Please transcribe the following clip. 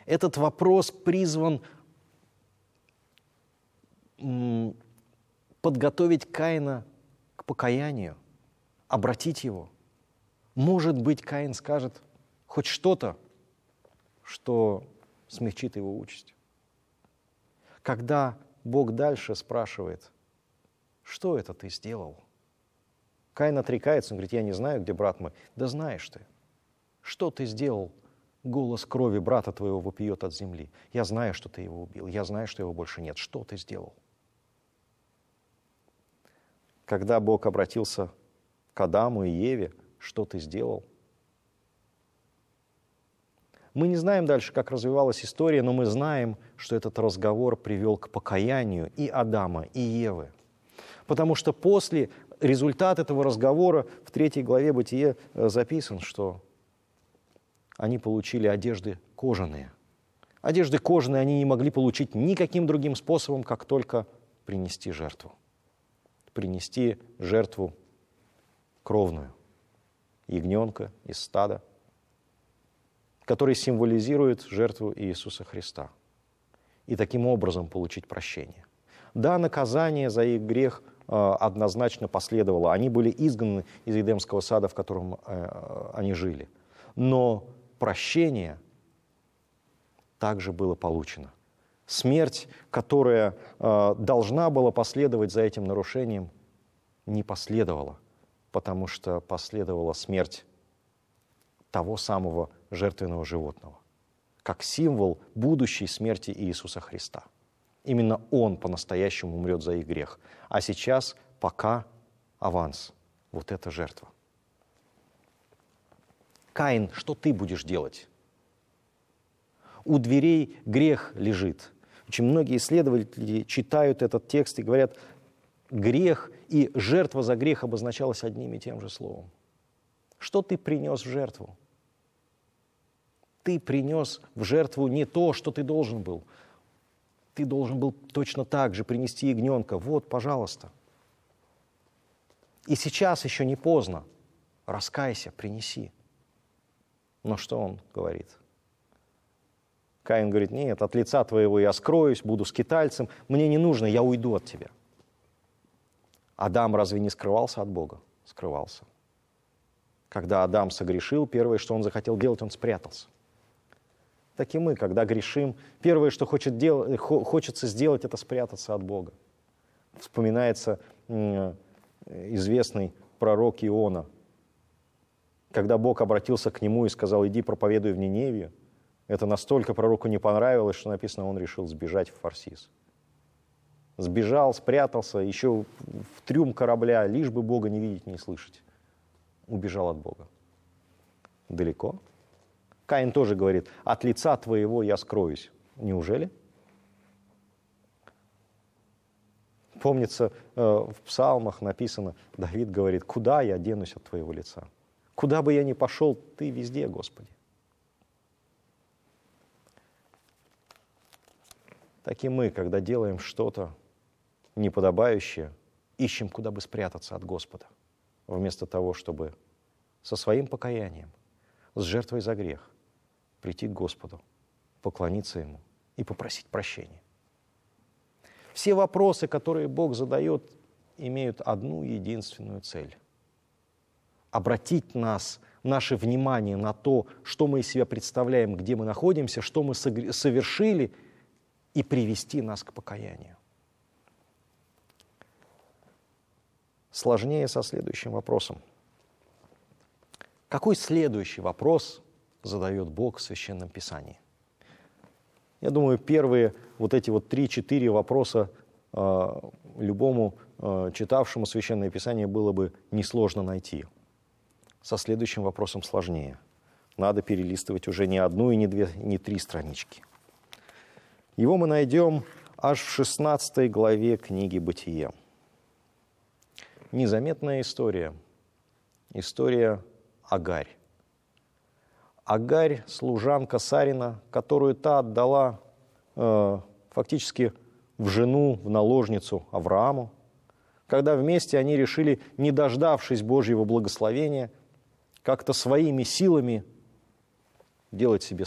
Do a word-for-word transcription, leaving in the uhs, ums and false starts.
Этот вопрос призван подготовить Каина к покаянию, обратить его. Может быть, Каин скажет хоть что-то, что смягчит его участь. Когда Бог дальше спрашивает, что это ты сделал? Каин отрекается, он говорит, я не знаю, где брат мой. Да знаешь ты. Что ты сделал? Голос крови брата твоего вопиет от земли. Я знаю, что ты его убил. Я знаю, что его больше нет. Что ты сделал? Когда Бог обратился к Адаму и Еве, что ты сделал? Мы не знаем дальше, как развивалась история, но мы знаем, что этот разговор привел к покаянию и Адама, и Евы. Потому что после результата этого разговора в третьей главе Бытие записан, что они получили одежды кожаные. Одежды кожаные они не могли получить никаким другим способом, как только принести жертву. Принести жертву кровную, ягненка из стада, который символизирует жертву Иисуса Христа. И таким образом получить прощение. Да, наказание за их грех э, однозначно последовало. Они были изгнаны из Эдемского сада, в котором э, они жили. Но прощение также было получено. Смерть, которая э, должна была последовать за этим нарушением, не последовала, потому что последовала смерть того самого жертвенного животного, как символ будущей смерти Иисуса Христа. Именно Он по-настоящему умрет за их грех. А сейчас пока аванс, вот эта жертва. Каин, что ты будешь делать? У дверей грех лежит. Очень многие исследователи читают этот текст и говорят, грех и жертва за грех обозначалось одним и тем же словом. Что ты принес в жертву? Ты принес в жертву не то, что ты должен был. Ты должен был точно так же принести ягненка. Вот, пожалуйста. И сейчас еще не поздно. Раскайся, принеси. Но что он говорит? Каин говорит, нет, от лица твоего я скроюсь, буду скитальцем. Мне не нужно, я уйду от тебя. Адам разве не скрывался от Бога? Скрывался. Когда Адам согрешил, первое, что он захотел делать, он спрятался. Так и мы, когда грешим, первое, что хочет дел... хочется сделать, это спрятаться от Бога. Вспоминается известный пророк Иона, когда Бог обратился к нему и сказал, иди проповедуй в Ниневию. Это настолько пророку не понравилось, что написано, он решил сбежать в Фарсис. Сбежал, спрятался, еще в трюм корабля, лишь бы Бога не видеть, не слышать. Убежал от Бога. Далеко. Каин тоже говорит, от лица твоего я скроюсь. Неужели? Помнится, в псалмах написано, Давид говорит, куда я денусь от твоего лица? Куда бы я ни пошел, ты везде, Господи. Так и мы, когда делаем что-то неподобающее, ищем, куда бы спрятаться от Господа, вместо того, чтобы со своим покаянием, с жертвой за грех, прийти к Господу, поклониться Ему и попросить прощения. Все вопросы, которые Бог задает, имеют одну единственную цель – обратить нас, наше внимание на то, что мы из себя представляем, где мы находимся, что мы совершили, и привести нас к покаянию. Сложнее со следующим вопросом. Какой следующий вопрос задает Бог в Священном Писании? Я думаю, первые вот эти вот три-четыре вопроса э, любому э, читавшему Священное Писание было бы несложно найти. Со следующим вопросом сложнее. Надо перелистывать уже не одну и не две, не три странички. Его мы найдем аж в шестнадцатой главе книги «Бытие». Незаметная история. История Агарь. Агарь – служанка Сарина, которую та отдала э, фактически в жену, в наложницу Аврааму, когда вместе они решили, не дождавшись Божьего благословения, как-то своими силами делать себе